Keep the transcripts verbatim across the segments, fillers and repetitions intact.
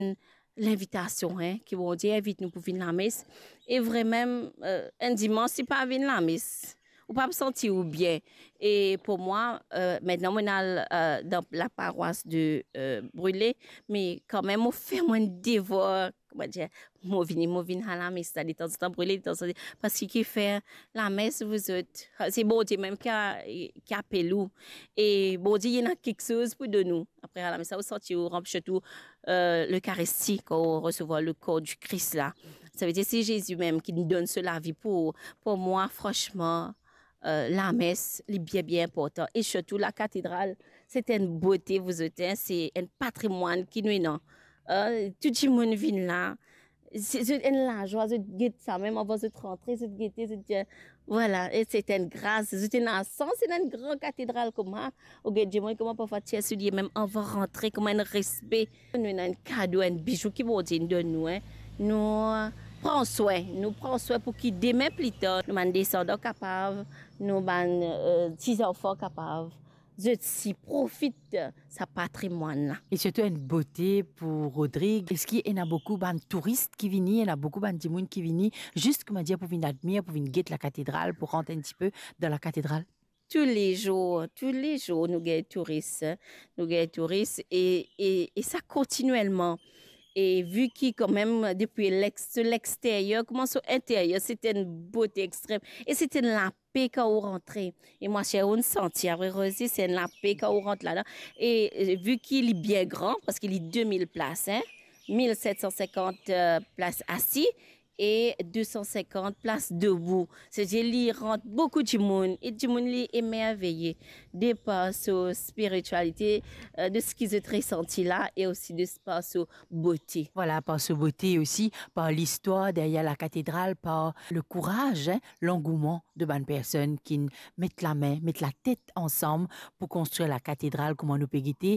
l'invitation, hein, qui vont dire, invite nous pour venir à la messe. Et vraiment, euh, un dimanche, si pas venir à la messe, ou pas me sentir ou bien. Et pour moi, euh, maintenant, on est euh, dans la paroisse de euh, Brûlé, mais quand même, on fait moins de devoir, comment dire, moi, venir, moi, venir à la messe, de temps en temps, Brûlé, de temps en temps, parce qu'il fait la messe, vous autres, c'est bon Dieu même qui a, qui appelle nous. Et bon Dieu, il y a quelque chose pour de nous. Après, à la messe, on sortit, on rentre surtout euh, l'Eucharistie, quand on reçoit le corps du Christ, là. Ça veut dire, c'est Jésus même qui nous donne cela vie pour, pour moi, franchement. Euh, la messe, est bien, bien important. Et surtout, la cathédrale, c'est une beauté, vous êtes, hein, c'est un patrimoine qui nous est non. Euh, tout le monde vient là. C'est une la joie, c'est guetter ça, même avant de rentrer, c'est guetter, c'est voilà, et c'est une grâce, c'est une sens, c'est une grande cathédrale comme ça. Au guet moi comment parfois tu es même avant de rentrer, comme un respect. Nous avons un cadeau, un bijou qui vont dire de nous, hein. Nous prends soin, nous prenons soin pour qu'ils demain plus tard, nous avons des soldats capables, nous avons euh, six enfants capables. Je si profite de sa patrimoine là. Et surtout une beauté pour Rodrigue. Est-ce qu'il y a beaucoup de touristes qui viennent, il y a beaucoup de gens qui viennent, juste comme dire pour venir admirer, pour venir guetter la cathédrale, pour rentrer un petit peu dans la cathédrale? Tous les jours, tous les jours, nous avons des touristes, nous avons des touristes et, et, et ça continuellement. Et vu qu'il quand même, depuis l'extérieur, comment sur l'intérieur, c'était une beauté extrême. Et c'était la paix quand on rentrait. Et moi, j'ai un senti, après, c'est la paix quand on rentre là-dedans. Et vu qu'il est bien grand, parce qu'il est deux mille places, hein, mille sept cent cinquante euh, places assis, et deux cent cinquante places debout. C'est-à-dire, il rentre beaucoup de monde et du monde est émerveillé de par sa spiritualité, euh, de ce qu'ils ont ressenti là et aussi de par sa beauté. Voilà, par sa beauté aussi, par l'histoire derrière la cathédrale, par le courage, hein, l'engouement de bonnes personnes qui mettent la main, mettent la tête ensemble pour construire la cathédrale, comment nous peut guetter,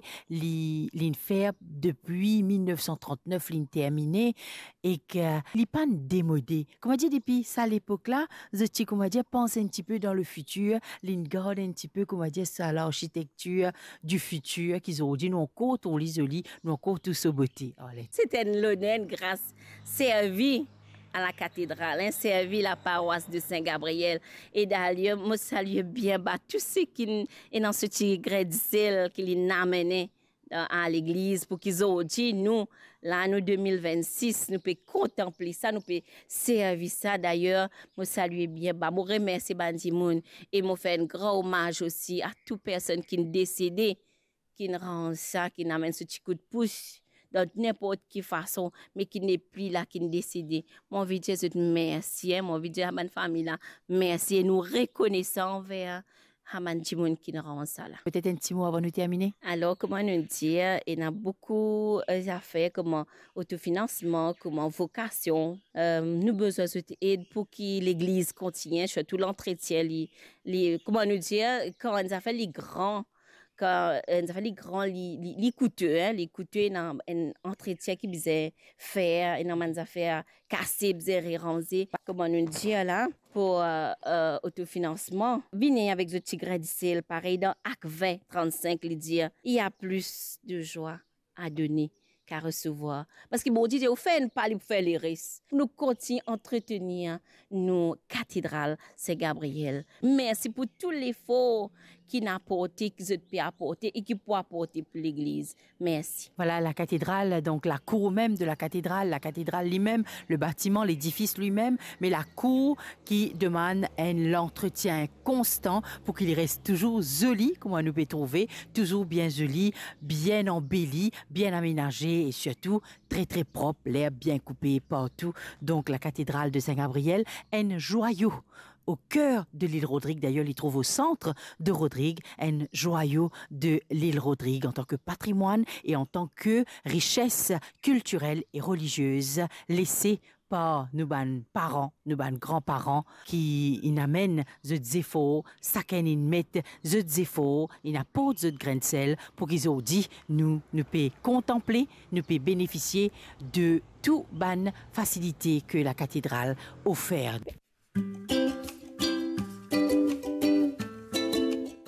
l'in depuis mille neuf cent trente-neuf, l'in terminé et que l'in pas démodé. Comment dire, depuis ça à l'époque-là, je comment dire, pense un petit peu dans le futur, l'in garde un petit peu, comment dire, ça, l'architecture du futur, qu'ils ont dit, nous encore, on l'isolie, nous encore tout ce beauté. C'était une l'honneur, une grâce, servi à la cathédrale, hein, servi la paroisse de Saint-Gabriel. Et d'ailleurs, moi, salue bien bas tous ceux qui sont dans ce petit gré de sel qui les amené à l'église pour qu'ils ont dit, nous, l'année deux mille vingt-six, nous pouvons contempler ça, nous pouvons servir ça. D'ailleurs, moi, salue bien bas, moi, remercie Bandimoun et moi, fait un grand hommage aussi à toute personne qui est décédée, qui nous rend ça, qui nous amène ce petit coup de pouce dans n'importe quelle façon, mais qui n'est plus là, qui est décédé. Mon envie de dire merci, hein, mon envie de dire à ma famille là, merci, et nous reconnaissons envers Haman Jimoun qui nous rend ça là. Peut-être un petit mot avant de terminer. Alors, comment nous dire, il y a beaucoup d'affaires, comme autofinancement, comme vocation. Euh, nous besoin d'aide pour que l'église continue, surtout l'entretien, les, les, comment nous dire, quand on a fait les grands, quand on a fait les grands, les, les, les coûteux, hein, les coûteux, dans un entretien qui faisait faire, et dans des affaires cassées, faisait ranger. Comment nous dire là, pour euh, euh, autofinancement, venez avec ce petit grain de sel, pareil, dans Acte vingt, trente-cinq, il dit, il y a plus de joie à donner qu'à recevoir. Parce que bon Dieu, on fait une parole pour faire les risques. Nous continuons à entretenir nos cathédrales Saint-Gabriel. Merci pour tous les efforts qui n'a apporté, qui ont pu apporter et qui peuvent apporter pour l'église. Merci. Voilà la cathédrale, donc la cour même de la cathédrale, la cathédrale lui-même, le bâtiment, l'édifice lui-même, mais la cour qui demande un entretien constant pour qu'il reste toujours joli, comme on nous peut trouver, toujours bien joli, bien embelli, bien aménagé et surtout très très propre, l'air bien coupé partout. Donc la cathédrale de Saint-Gabriel, un joyau au cœur de l'île Rodrigue. D'ailleurs, il trouve au centre de Rodrigue, un joyau de l'île Rodrigue en tant que patrimoine et en tant que richesse culturelle et religieuse laissée par nos parents, nos grands-parents qui in amènent the zéfo, saken in met the zéfo, in apporte the grain de sel pour qu'ils ont dit nous nous peut contempler, nous peut bénéficier de tout ban facilité que la cathédrale offre.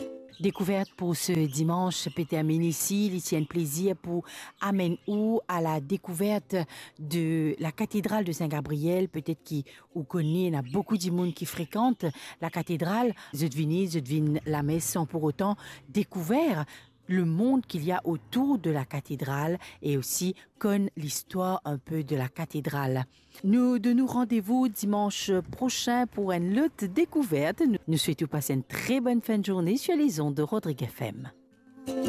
découverte pour ce dimanche, Peter Ménissi, il tient plaisir pour amener ou à la découverte de la cathédrale de Saint-Gabriel, peut-être qui ou connaît, il y a beaucoup de monde qui fréquente la cathédrale. Je devine, je devine la messe sans pour autant découvert le monde qu'il y a autour de la cathédrale et aussi connaître l'histoire un peu de la cathédrale. Nous donnons rendez-vous dimanche prochain pour une autre découverte. Nous souhaitons passer une très bonne fin de journée sur les ondes de Rodrigue F M.